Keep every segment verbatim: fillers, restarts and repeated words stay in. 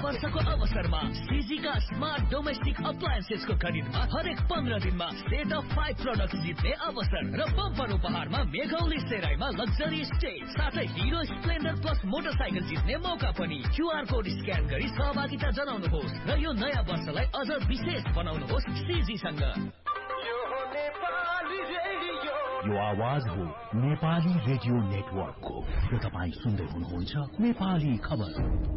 वर्षको अवसरमा सीजीका smart domestic अप्लायन्सेसको खरिदमा हरेक पन्ध्र दिनमा सेट अफ फाइभ प्रोडक्ट जित्ने अवसर र बम्पर उपहारमा मेघौली सेराईमा लग्जरी स्टे साथै हिरो स्प्लेन्डर प्लस मोटरसाइकल जित्ने मौका पनि। क्यूआर कोड स्क्यान गरी सहभागिता जनाउनुहोस् र यो नयाँ वर्षलाई अझ विशेष बनाउनुहोस् सीजीसँग। यो आवाज हो नेपाली रेडियो नेटवर्कको र तपाईँ सुन्दै हुनुहुन्छ नेपाली खबर।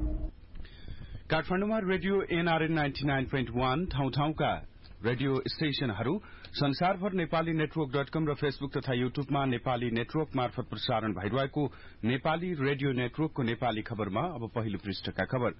काठमाडौँमा radio NRN ninety nine point one ठाउँ ठाउँका रेडियो स्टेशनहरू, संसारभर नेपाली नेटवर्क डट कम र फेसबुक तथा युट्युबमा नेपाली नेटवर्क मार्फत प्रसारण भइरहेको नेपाली रेडियो नेटवर्कको नेपाली खबरमा अब पहिलो पृष्ठका खबर।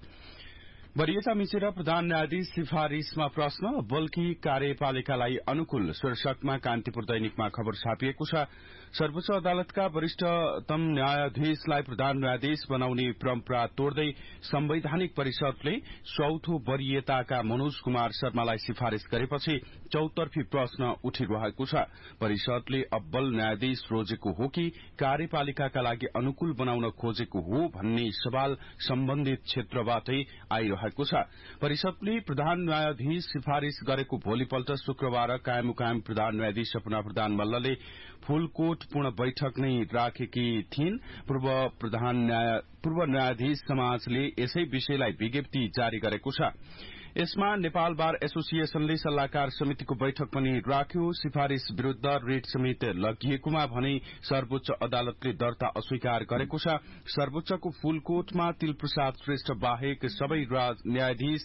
वरियता मिचेर प्रधान न्यायाधीश सिफारिशमा प्रश्न, बल्की कार्यपालिकालाई अनुकूल शीर्षकमा कान्तिपुर दैनिकमा खबर छापिएको छ। सर्वोच्च अदालतका वरिष्ठतम न्यायाधीशलाई प्रधान न्यायाधीश बनाउने परम्परा तोड्दै संवैधानिक परिषदले चौथो वरियताका मनोज कुमार शर्मालाई सिफारिश गरेपछि चौतर्फी प्रश्न उठिरहेको छ। परिषदले अब्बल न्यायाधीश रोजेको हो कि कार्यपालिकाका लागि अनुकूल बनाउन खोजेको हो भन्ने सवाल सम्बन्धित क्षेत्रबाटै आइरहेको छ। परिषदले प्रधान न्यायाधीश सिफारिश गरेको भोलिपल्ट शुक्रबार कायमुकायम प्रधान न्यायाधीश सपना प्रधान मल्लले फूलकोट पूर्ण बैठक नै राखेकी थिइन्। पूर्व प्रधान न्याय पूर्व न्यायाधीश समाजले यसै विषयलाई विज्ञप्ति जारी गरेको छ। यसमा नेपाल बार एसोसिएशनले सल्लाहकार समितिको बैठक पनि राख्यो। सिफारिश विरूद्ध रिट समेत लगिएकोमा भने सर्वोच्च अदालतले दर्ता अस्वीकार गरेको छ। सर्वोच्चको फूलकोटमा तिलप्रसाद श्रेष्ठ बाहेक सबै न्यायाधीश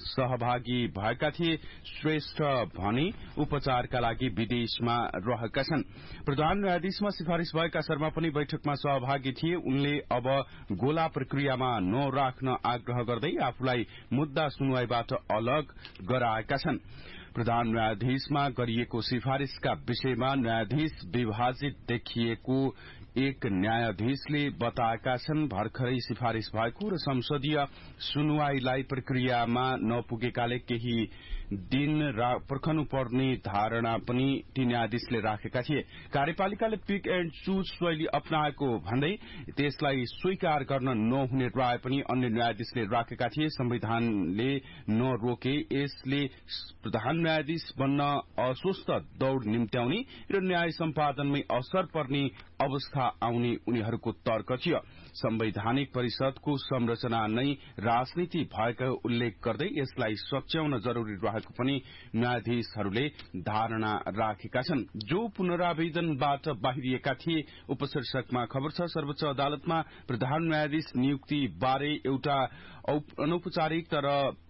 सहभागी भएका थिए। श्रेष्ठ भने उपचारका लागि विदेशमा रहेका छन्। प्रधान न्यायाधीशमा सिफारिश भएका शर्मा पनि बैठकमा सहभागी थिए। उनले अब गोला प्रक्रियामा नराख्न आग्रह गर्दै आफूलाई मुद्दा सुनवाईबाट अलग गराएका छन्। प्रधान न्यायाधीशमा गरिएको सिफारिशका विषयमा न्यायाधीश विभाजित देखिएको एक न्यायाधीशले बताएका छन्। भर्खरै सिफारिश भएको र संसदीय सुनवाईलाई प्रक्रियामा नपुगेकाले केही दिन पर्खनुपर्ने धारणा पनि ती न्यायाधीशले राखेका थिए। कार्यपालिकाले पिक एण्ड चुज शैली अपनाएको भन्दै त्यसलाई स्वीकार गर्न नहुने राय पनि अन्य न्यायाधीशले राखेका थिए। संविधानले नरोके यसले प्रधान न्यायाधीश बन्न अस्वस्थ दौड़ निम्त्याउने र न्याय सम्पादनमै असर पर्ने अवस्था आउने उनीहरूको तर्क थियो। संवैधानिक परिषदको संरचना नै राजनीति भएको उल्लेख गर्दै यसलाई सच्याउन जरूरी रहेको पनि न्यायाधीशहरूले धारणा राखेका छन्। जो पुनरावेदनबाट बाहिरिएका थिए उपशीर्षकमा खबर छ। सर्वोच्च अदालतमा प्रधान न्यायाधीश नियुक्ति बारे एउटा अनौपचारिक तर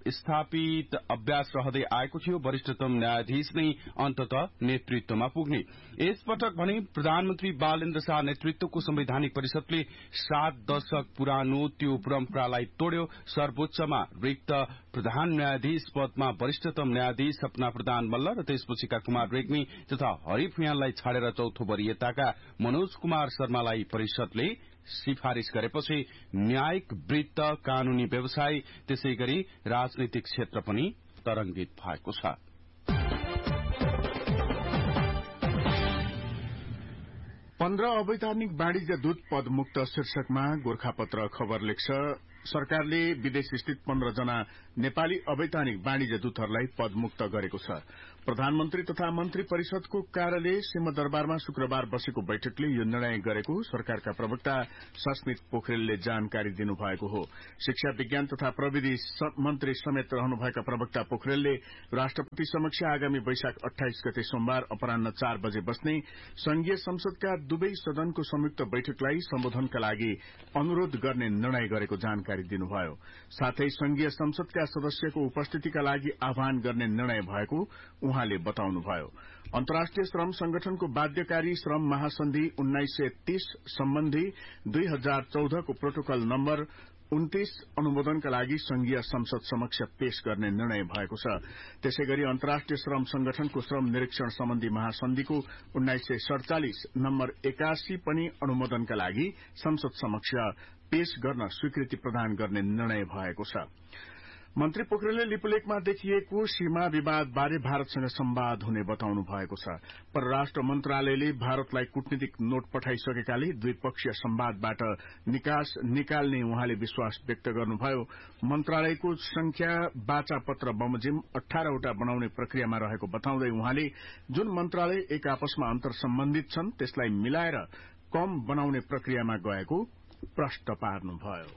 स्थापित अभ्यास रहँदै आएको थियो। वरिष्ठतम न्यायाधीश नै अन्ततः नेतृत्वमा पुग्ने। यसपटक भने प्रधानमन्त्री बालेन्द्र शाह नेतृत्वको संवैधानिक परिषदले सात दशक पुरानो त्यो परम्परालाई तोड्यो। सर्वोच्चमा रिक्त प्रधान न्यायाधीश पदमा वरिष्ठतम न्यायाधीश सपना प्रधान मल्ल र त्यसपछिका कुमार रेग्मी तथा हरिफ यानलाई छाडेर चौथो वरियताका मनोज कुमार शर्मालाई परिषदले सिफारिश गरेपछि न्यायिक वृत्त, कानूनी व्यवसाय, त्यसैगरी राजनैतिक क्षेत्र पनि तरंगित भएको छ। पन्ध्र अवैधानिक वाणिज्य दूत पदमुक्त शीर्षकमा गोर्खापत्र खबर लेख्छ। सरकारले विदेश स्थित पन्ध्र जना नेपाली अवैधानिक वाणिज्य दूतहरूलाई पदमुक्त गरेको छ। प्रधानमन्त्री तथा मन्त्री परिषदको कार्यालय सिंहदरबारमा शुक्रबार बसेको बैठकले यो निर्णय गरेको सरकारका प्रवक्ता सस्मित पोखरेलले जानकारी दिनुभएको हो। शिक्षा विज्ञान तथा प्रविधि मन्त्री समेत रहनुभएका प्रवक्ता पोखरेलले राष्ट्रपति समक्ष आगामी वैशाख अठाइस गते सोमबार अपराह्न चार बजे बस्ने संघीय संसदका दुवै सदनको संयुक्त बैठकलाई सम्बोधनका लागि अनुरोध गर्ने निर्णय गरेको जानकारी दिनुभयो। साथै संघीय संसदका सदस्यको उपस्थितिका लागि आह्वान गर्ने निर्णय भएको उहाँले बताउनुभयो। अन्तर्राष्ट्रिय श्रम संगठनको बाध्यकारी श्रम महासन्धि उन्नाइस सय तीस सम्बन्धी दुई हजार चौधको प्रोटोकल नम्बर उन्तीस अनुमोदनका लागि संघीय संसद समक्ष पेश गर्ने निर्णय भएको छ। त्यसैगरी अन्तर्राष्ट्रिय श्रम संगठनको श्रम निरीक्षण सम्बन्धी महासन्धिको उन्नाइस सय सड़चालिस नम्बर एकासी पनि अनुमोदनका लागि संसद समक्ष पेश गर्न स्वीकृति प्रदान गर्ने निर्णय भएको छ। मन्त्री पोखरेलले लिपुलेकमा देखिएको सीमा विवादबारे भारतसँग संवाद हुने बताउनु भएको छ। परराष्ट्र मन्त्रालयले भारतलाई कूटनीतिक नोट पठाइसकेकाले द्विपक्षीय संवादबाट निकास निकाल्ने उहाँले विश्वास व्यक्त गर्नुभयो। मन्त्रालयको संख्या वाचा पत्र बमोजिम अठारवटा बनाउने प्रक्रियामा रहेको बताउँदै उहाँले जुन मन्त्रालय एक आपसमा अन्तर सम्बन्धित छन् त्यसलाई मिलाएर कम बनाउने प्रक्रियामा गएको प्रश्न पार्नुभयो।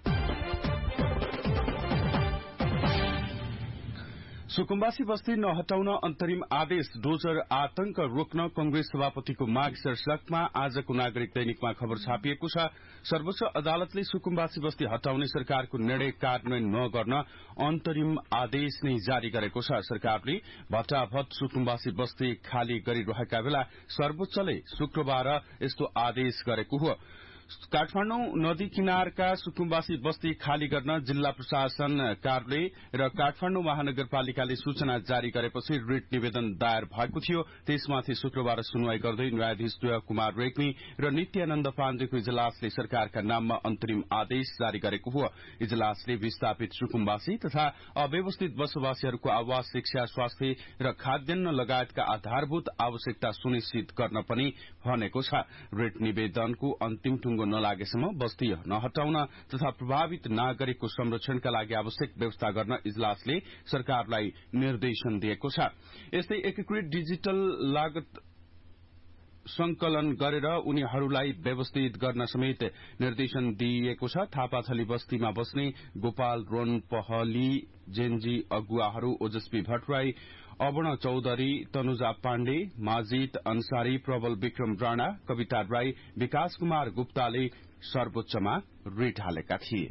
सुकुम्बासी बस्ती नहटाउन अन्तरिम आदेश डोजर आतंक रोक्न कंग्रेस सभापतिको माग शीर्षकमा आजको नागरिक दैनिकमा खबर छापिएको छ। सर्वोच्च अदालतले सुकुम्बासी बस्ती हटाउने सरकारको निर्णय कार्यान्वयन नगर्न अन्तरिम आदेश नै जारी गरेको छ। सरकारले भट्टाभट सुकुम्बासी बस्ती खाली गरिरहेका बेला सर्वोच्चले शुक्रबार यस्तो आदेश गरेको हो। काठमाडौँ नदी किनारका सुकुम्बासी बस्ती खाली गर्न जिल्ला प्रशासन कार्यालय र काठमाडौँ महानगरपालिकाले सूचना जारी गरेपछि रिट निवेदन दायर भएको थियो। त्यसमाथि शुक्रबार सुनवाई गर्दै न्यायाधीश कुमार रेग्मी र नित्यानन्द पाण्डेको इजलासले सरकारका नाममा अन्तरिम आदेश जारी गरेको हो। इजलासले विस्थापित सुकुम्बासी तथा अव्यवस्थित बसोबासीहरूको आवास, शिक्षा, स्वास्थ्य र खाद्यान्न लगायतका आधारभूत आवश्यकता सुनिश्चित गर्न पनि भनेको छ। रिट निवेदनको अन्तिम टुङ्गो नलागेसम्म बस्ती नहटाउन तथा प्रभावित नागरिकको संरक्षणका लागि आवश्यक व्यवस्था गर्न इजलासले सरकारलाई निर्देशन दिएको छ। यस्तै एकीकृत डिजिटल लागत संकलन गरेर उनीहरूलाई व्यवस्थित गर्न समेत निर्देशन दिइएको छ। थापाथली बस्तीमा बस्ने गोपाल रोन पहली जेनजी अगुवाहरू ओजस्वी भट्टराई, अवर्ण चौधरी, तनुजा पाण्डे, माजिद अन्सारी, प्रबल विक्रम राणा, कविता राई, विकास कुमार गुप्ताले सर्वोच्चमा रिट हालेका थिए।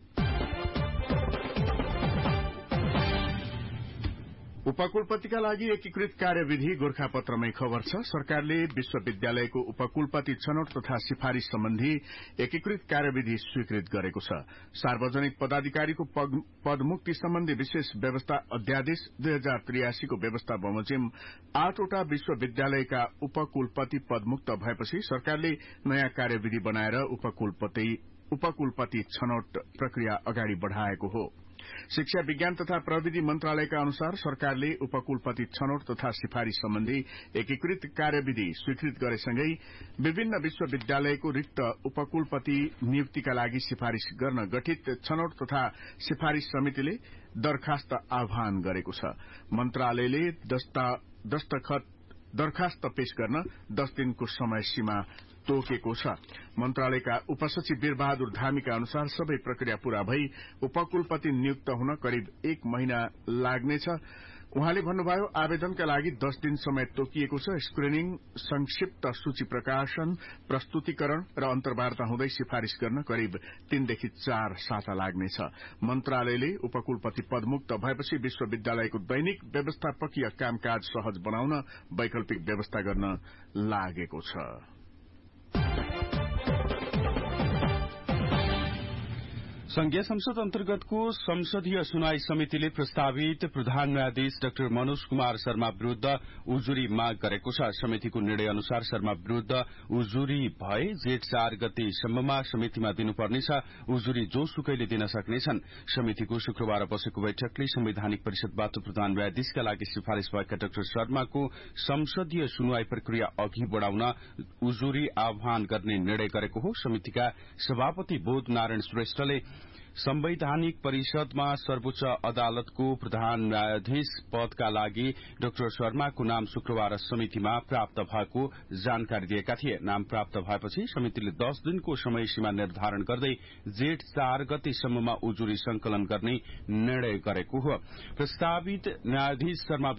उपकुलपतिका लागि एकीकृत कार्यविधि गोर्खापत्रमै खबर छ। सरकारले विश्वविद्यालयको उपकुलपति छनौट तथा सिफारिश सम्बन्धी एकीकृत कार्यविधि स्वीकृत गरेको छ। सार्वजनिक पदाधिकारीको पदमुक्ति सम्बन्धी विशेष व्यवस्था अध्यादेश दुई हजार त्रियासीको व्यवस्था बमोजिम आठवटा विश्वविद्यालयका उपकुलपति पदमुक्त भएपछि सरकारले नयाँ कार्यविधि बनाएर उपकुलपति उपकुलपति छनौट प्रक्रिया अगाडि बढ़ाएको हो। शिक्षा विज्ञान तथा प्रविधि मन्त्रालयका अनुसार सरकारले उपकुलपति छनौट तथा सिफारिश सम्बन्धी एकीकृत कार्यविधि स्वीकृत गरेसँगै विभिन्न विश्वविद्यालयको रिक्त उपकुलपति नियुक्तिका लागि सिफारिश गर्न गठित छनौट तथा सिफारिश समितिले दरखास्त आह्वान गरेको छ। मन्त्रालयले दस्तखत दरखास्त पेश गर्न दस दिनको समय सीमा तोकेको छ। मन्त्रालयका उपसचिव वीरबहादुर धामीका अनुसार सबै प्रक्रिया पूरा भई उपकुलपति नियुक्त हुन करिब एक महिना लाग्नेछ। उहाँले भन्नुभयो, आवेदनका लागि दस दिन समय तोकिएको छ। स्क्रिनिङ, संक्षिप्त सूची प्रकाशन, प्रस्तुतिकरण र अन्तर्वार्ता हुँदै सिफारिश गर्न करिब तीनदेखि चार साता लाग्नेछ। मन्त्रालयले उपकुलपति पदमुक्त भएपछि विश्वविद्यालयको दैनिक व्यवस्थापकीय कामकाज सहज बनाउन वैकल्पिक व्यवस्था गर्न लागेको छ। संघीय संसद अन्तर्गतको संसदीय सुनवाई समितिले प्रस्तावित प्रधान न्यायाधीश डाक्टर मनोज कुमार शर्मा विरूद्ध उजुरी माग गरेको छ। समितिको निर्णय अनुसार शर्मा विरूद्ध उजुरी भए जेठ चार गतेसम्ममा समितिमा दिनुपर्नेछ। उजुरी जोसुकैले दिन सक्नेछन्। समितिको शुक्रबार बसेको बैठकले संवैधानिक परिषदबाट प्रधान न्यायाधीशका लागि सिफारिश भएका डाक्टर शर्माको संसदीय सुनवाई प्रक्रिया अघि बढ़ाउन उजुरी आह्वान गर्ने निर्णय गरेको हो। समितिका सभापति बोध नारायण श्रेष्ठले संवैधानिक परिषदमा सर्वोच्च अदालतको प्रधान न्यायाधीश पदका लागि डाक्टर शर्माको नाम शुक्रबार समितिमा प्राप्त भएको जानकारी दिएका थिए। नाम प्राप्त भएपछि समितिले दस दिनको समय सीमा निर्धारण गर्दै जेठ चार गतेसम्ममा उजुरी संकलन गर्ने निर्णय गरेको हो। प्रस्तावित न्यायाधीश शर्मा